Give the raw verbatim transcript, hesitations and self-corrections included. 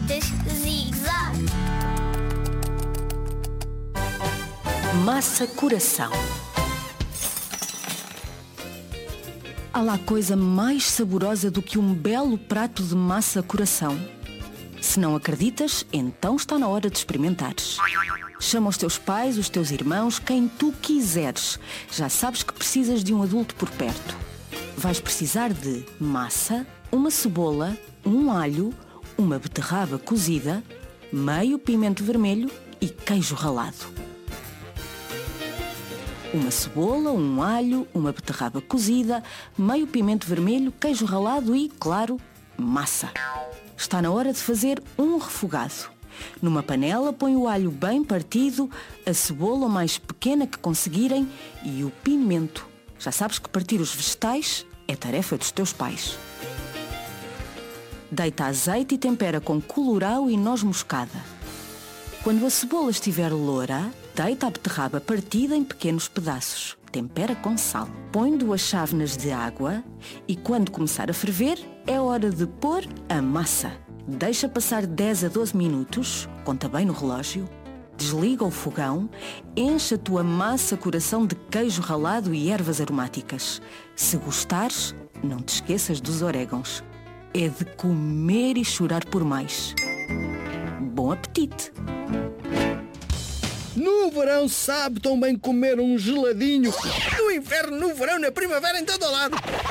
Receitas Zig-Zag. Massa coração. Há lá coisa mais saborosa do que um belo prato de massa coração. Se não acreditas, então está na hora de experimentares. Chama os teus pais, os teus irmãos, quem tu quiseres. Já sabes que precisas de um adulto por perto. Vais precisar de massa, uma cebola, um alho, uma beterraba cozida, meio pimento vermelho e queijo ralado. Uma cebola, um alho, uma beterraba cozida, meio pimento vermelho, queijo ralado e, claro, massa. Está na hora de fazer um refogado. Numa panela põe o alho bem partido, a cebola o mais pequena que conseguirem e o pimento. Já sabes que partir os vegetais é tarefa dos teus pais. Deita azeite e tempera com colorau e noz moscada. Quando a cebola estiver loura, deita a beterraba partida em pequenos pedaços. Tempera com sal. Põe duas chávenas de água e quando começar a ferver, é hora de pôr a massa. Deixa passar dez a doze minutos, conta bem no relógio. Desliga o fogão, enche a tua massa coração de queijo ralado e ervas aromáticas. Se gostares, não te esqueças dos orégãos. É de comer e chorar por mais. Bom apetite! No verão sabe tão bem comer um geladinho. No inverno, no verão, na primavera, em todo lado.